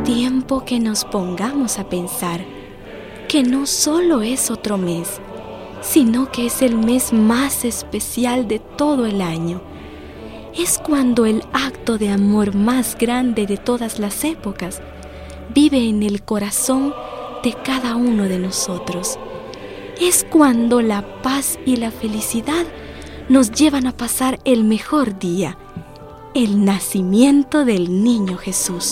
tiempo que nos pongamos a pensar que no solo es otro mes, sino que es el mes más especial de todo el año. Es cuando el acto de amor más grande de todas las épocas vive en el corazón de cada uno de nosotros. Es cuando la paz y la felicidad nos llevan a pasar el mejor día, el nacimiento del niño Jesús.